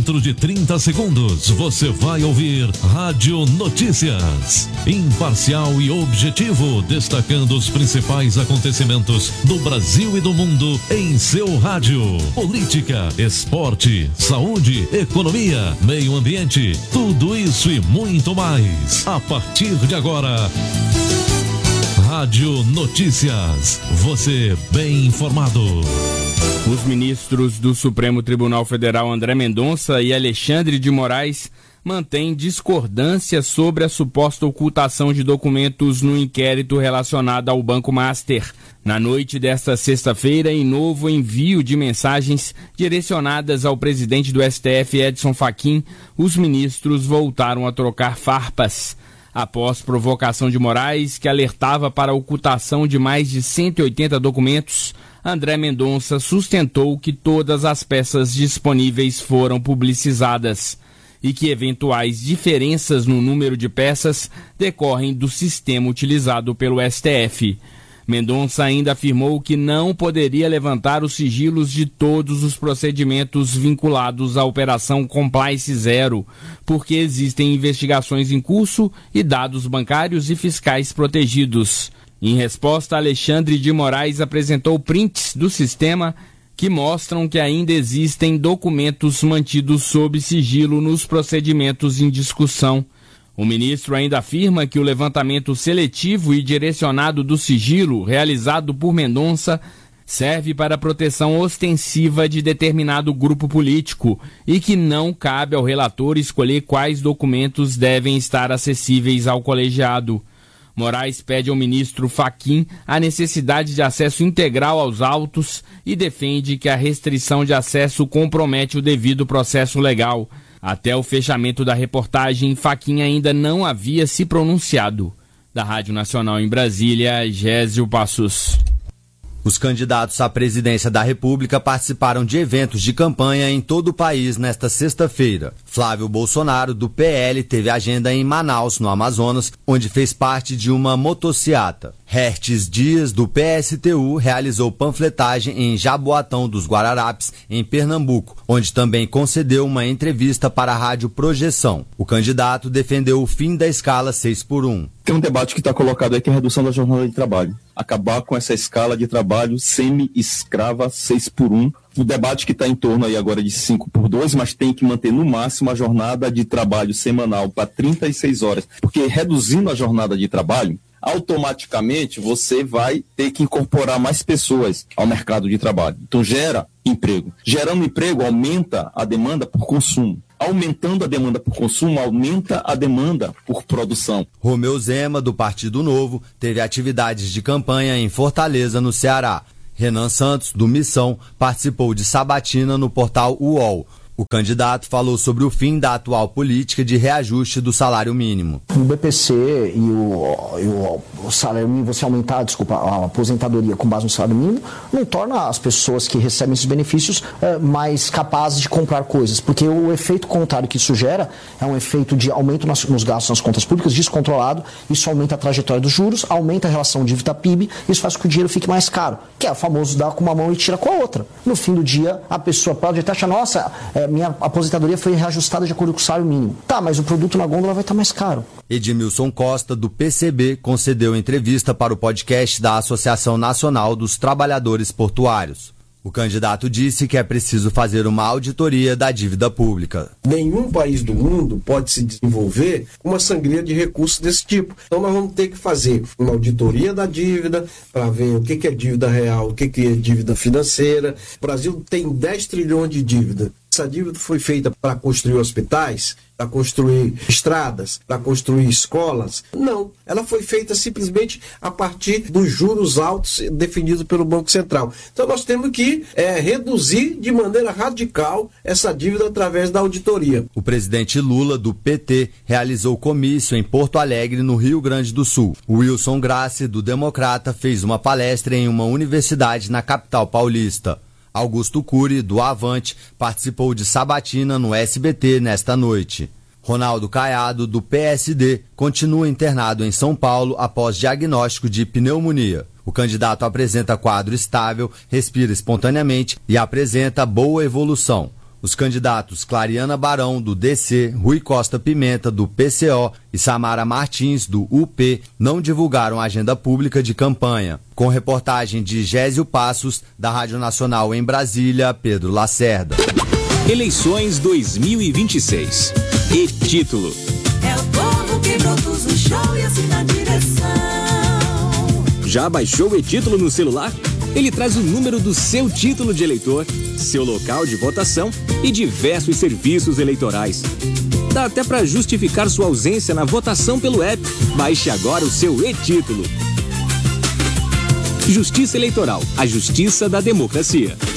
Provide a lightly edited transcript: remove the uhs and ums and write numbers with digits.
Dentro de 30 segundos, você vai ouvir Rádio Notícias. Imparcial e objetivo, destacando os principais acontecimentos do Brasil e do mundo em seu rádio. Política, esporte, saúde, economia, meio ambiente, tudo isso e muito mais. A partir de agora, Rádio Notícias. Você bem informado. Os ministros do Supremo Tribunal Federal André Mendonça e Alexandre de Moraes mantêm discordância sobre a suposta ocultação de documentos no inquérito relacionado ao Banco Master. Na noite desta sexta-feira, em novo envio de mensagens direcionadas ao presidente do STF, Edson Fachin, os ministros voltaram a trocar farpas. Após provocação de Moraes, que alertava para a ocultação de mais de 180 documentos, André Mendonça sustentou que todas as peças disponíveis foram publicizadas e que eventuais diferenças no número de peças decorrem do sistema utilizado pelo STF. Mendonça ainda afirmou que não poderia levantar os sigilos de todos os procedimentos vinculados à Operação Compliance Zero, porque existem investigações em curso e dados bancários e fiscais protegidos. Em resposta, Alexandre de Moraes apresentou prints do sistema que mostram que ainda existem documentos mantidos sob sigilo nos procedimentos em discussão. O ministro ainda afirma que o levantamento seletivo e direcionado do sigilo, realizado por Mendonça, serve para a proteção ostensiva de determinado grupo político e que não cabe ao relator escolher quais documentos devem estar acessíveis ao colegiado. Moraes pede ao ministro Fachin a necessidade de acesso integral aos autos e defende que a restrição de acesso compromete o devido processo legal. Até o fechamento da reportagem, Fachin ainda não havia se pronunciado. Da Rádio Nacional em Brasília, Gésio Passos. Os candidatos à presidência da República participaram de eventos de campanha em todo o país nesta sexta-feira. Flávio Bolsonaro, do PL, teve agenda em Manaus, no Amazonas, onde fez parte de uma motociata. Hertes Dias, do PSTU, realizou panfletagem em Jaboatão dos Guararapes, em Pernambuco, onde também concedeu uma entrevista para a Rádio Projeção. O candidato defendeu o fim da escala 6x1. Tem um debate que está colocado aí que é a redução da jornada de trabalho. Acabar com essa escala de trabalho semi-escrava 6x1. O debate que está em torno aí agora de 5x2, mas tem que manter no máximo a jornada de trabalho semanal para 36 horas. Porque reduzindo a jornada de trabalho, automaticamente você vai ter que incorporar mais pessoas ao mercado de trabalho. Então gera emprego. Gerando emprego, aumenta a demanda por consumo. Aumentando a demanda por consumo, aumenta a demanda por produção. Romeu Zema, do Partido Novo, teve atividades de campanha em Fortaleza, no Ceará. Renan Santos, do Missão, participou de sabatina no portal UOL. O candidato falou sobre o fim da atual política de reajuste do salário mínimo. O BPC e o salário mínimo, você aumentar, a aposentadoria com base no salário mínimo, não torna as pessoas que recebem esses benefícios mais capazes de comprar coisas, porque o efeito contrário que isso gera é um efeito de aumento nos gastos nas contas públicas descontrolado, isso aumenta a trajetória dos juros, aumenta a relação dívida-PIB, isso faz com que o dinheiro fique mais caro, que é o famoso dar com uma mão e tira com a outra. No fim do dia, a pessoa pode até achar, nossa, minha aposentadoria foi reajustada de acordo com o salário mínimo. Tá, mas o produto na gôndola vai estar mais caro. Edmilson Costa, do PCB, concedeu entrevista para o podcast da Associação Nacional dos Trabalhadores Portuários. O candidato disse que é preciso fazer uma auditoria da dívida pública. Nenhum país do mundo pode se desenvolver com uma sangria de recursos desse tipo. Então nós vamos ter que fazer uma auditoria da dívida para ver o que é dívida real, o que é dívida financeira. O Brasil tem 10 trilhões de dívida. Essa dívida foi feita para construir hospitais, para construir estradas, para construir escolas? Não, ela foi feita simplesmente a partir dos juros altos definidos pelo Banco Central. Então nós temos que reduzir de maneira radical essa dívida através da auditoria. O presidente Lula, do PT, realizou comício em Porto Alegre, no Rio Grande do Sul. O Wilson Grassi, do Democrata, fez uma palestra em uma universidade na capital paulista. Augusto Cury, do Avante, participou de sabatina no SBT nesta noite. Ronaldo Caiado, do PSD, continua internado em São Paulo após diagnóstico de pneumonia. O candidato apresenta quadro estável, respira espontaneamente e apresenta boa evolução. Os candidatos Clariana Barão, do DC, Rui Costa Pimenta, do PCO e Samara Martins, do UP, não divulgaram a agenda pública de campanha. Com reportagem de Gésio Passos, da Rádio Nacional em Brasília, Pedro Lacerda. Eleições 2026. E título. É o povo que produz o show e assim na direção. Já baixou o e-título no celular? Ele traz o número do seu título de eleitor, seu local de votação e diversos serviços eleitorais. Dá até para justificar sua ausência na votação pelo app. Baixe agora o seu e-título. Justiça Eleitoral, a justiça da democracia.